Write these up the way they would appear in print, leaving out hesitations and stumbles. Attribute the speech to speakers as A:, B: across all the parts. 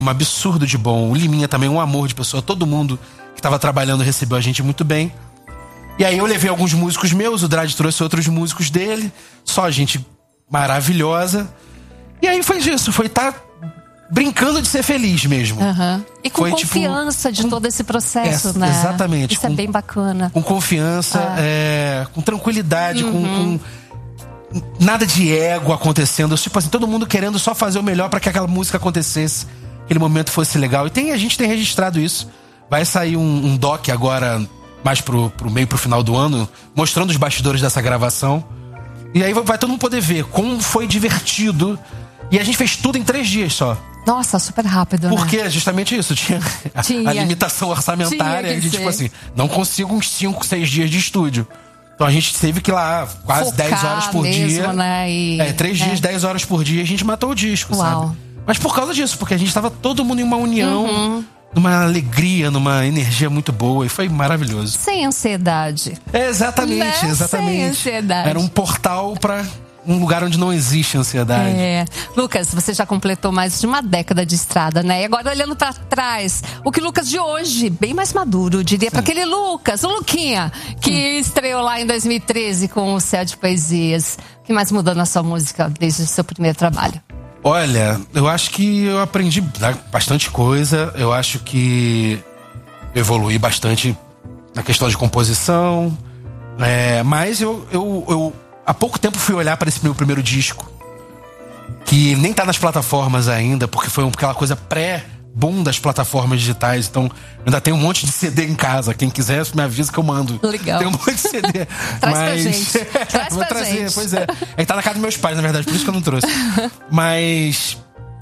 A: um absurdo de bom. O Liminha também, um amor de pessoa. Todo mundo que estava trabalhando recebeu a gente muito bem. E aí eu levei alguns músicos meus, o Drade trouxe outros músicos dele. Só gente maravilhosa. E aí foi isso, foi estar brincando de ser feliz mesmo.
B: E com
A: foi,
B: confiança de todo esse processo, né?
A: Exatamente.
B: Isso é bem bacana.
A: Com confiança, com tranquilidade, com nada de ego acontecendo. Tipo assim, todo mundo querendo só fazer o melhor para que aquela música acontecesse, aquele momento fosse legal. E a gente tem registrado isso. Vai sair um doc agora, mais pro meio, pro final do ano, mostrando os bastidores dessa gravação. E aí vai todo mundo poder ver como foi divertido. E a gente fez tudo em 3 dias só.
B: Nossa, super rápido, né?
A: Porque justamente isso, tinha a limitação orçamentária. A gente, tipo assim, não consigo uns 5, 6 dias de estúdio. Então a gente teve que ir lá quase
B: focar
A: 10 horas por
B: mesmo,
A: dia.
B: Né?
A: 3 dias, 10 horas por dia, a gente matou o disco,
B: Uau.
A: sabe? Mas por causa disso, porque a gente tava todo mundo em uma união, numa alegria, numa energia muito boa. E foi maravilhoso.
B: Sem ansiedade.
A: Exatamente,
B: né?
A: exatamente.
B: Sem ansiedade.
A: Era um portal pra um lugar onde não existe ansiedade.
B: Lucas, você já completou mais de uma década de estrada, né? E agora olhando pra trás, o que o Lucas de hoje, bem mais maduro, diria pra aquele Lucas, o Luquinha, que estreou lá em 2013 com o Céu de Poesias. O que mais mudou na sua música desde o seu primeiro trabalho?
A: Olha, eu acho que eu aprendi bastante coisa. Eu acho que eu evoluí bastante na questão de composição. Mas eu há pouco tempo fui olhar para esse meu primeiro disco, que nem tá nas plataformas ainda, porque foi aquela coisa pré-boom das plataformas digitais. Então, eu ainda tenho um monte de CD em casa. Quem quiser, me avisa que eu mando.
B: Legal.
A: Tem um monte de CD.
B: Traz pra gente.
A: Vou trazer, gente. Pois é. Tá na casa dos meus pais, na verdade, por isso que eu não trouxe. Mas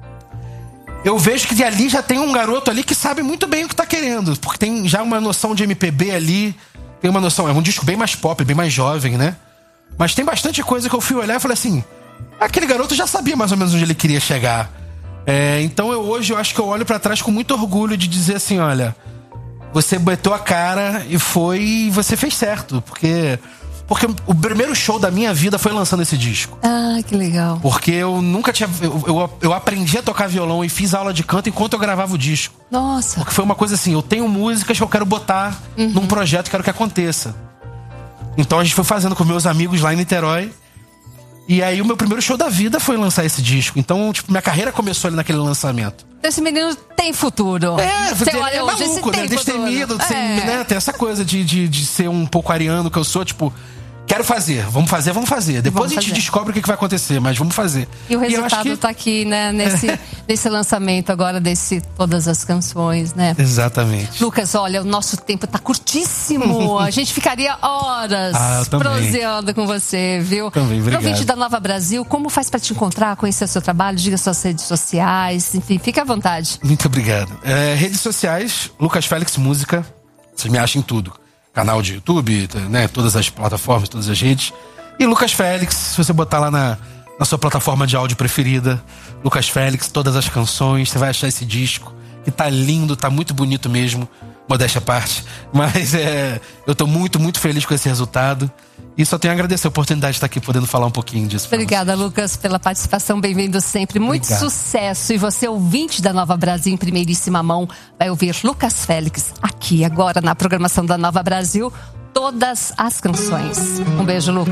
A: eu vejo que ali já tem um garoto ali que sabe muito bem o que tá querendo. Porque tem já uma noção de MPB ali. Tem uma noção, é um disco bem mais pop, bem mais jovem, né? Mas tem bastante coisa que eu fui olhar e falei assim, aquele garoto já sabia mais ou menos onde ele queria chegar. Então hoje eu acho que eu olho pra trás com muito orgulho de dizer assim, olha, você botou a cara e você fez certo. Porque o primeiro show da minha vida foi lançando esse disco.
B: Ah, que legal.
A: Porque eu nunca tinha... Eu aprendi a tocar violão e fiz aula de canto enquanto eu gravava o disco.
B: Nossa.
A: Porque foi uma coisa assim, eu tenho músicas que eu quero botar num projeto, quero que aconteça. Então a gente foi fazendo com meus amigos lá em Niterói. E aí o meu primeiro show da vida foi lançar esse disco. Então, tipo, minha carreira começou ali naquele lançamento.
B: Esse menino tem futuro.
A: Você olha hoje, maluco, né? Destemido, né? Tem essa coisa de ser um pouco ariano que eu sou, tipo... Quero fazer, vamos fazer. Depois a gente descobre o que vai acontecer, mas vamos fazer.
B: E o resultado tá aqui, né? Nesse lançamento agora, todas as canções, né?
A: Exatamente.
B: Lucas, olha, o nosso tempo tá curtíssimo. A gente ficaria horas proseando com você, viu?
A: Também, obrigado.
B: Pro vídeo da Nova Brasil, como faz pra te encontrar, conhecer o seu trabalho? Diga suas redes sociais, enfim, fica à vontade.
A: Muito obrigado. Redes sociais, Lucas Félix Música. Vocês me acham em tudo. Canal de YouTube, né? Todas as plataformas, todas as redes. E Lucas Félix, se você botar lá na sua plataforma de áudio preferida, Lucas Félix, todas as canções, você vai achar esse disco, que tá lindo, tá muito bonito mesmo, modéstia à parte. Mas eu tô muito, muito feliz com esse resultado. E só tenho a agradecer a oportunidade de estar aqui podendo falar um pouquinho disso.
B: Obrigada, Lucas, pela participação. Bem-vindo sempre. Muito sucesso. E você, ouvinte da Nova Brasil, em primeiríssima mão, vai ouvir Lucas Félix aqui, agora, na programação da Nova Brasil, todas as canções. Um beijo, Lucas.